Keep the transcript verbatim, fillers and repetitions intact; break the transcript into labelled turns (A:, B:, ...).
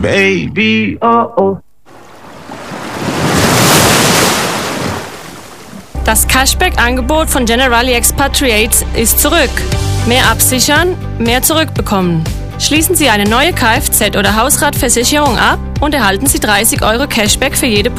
A: Baby, oh oh.
B: Das Cashback-Angebot von Generali Expatriates ist zurück. Mehr absichern, mehr zurückbekommen. Schließen Sie eine neue Kfz- oder Hausratversicherung ab und erhalten Sie dreißig Euro Cashback für jede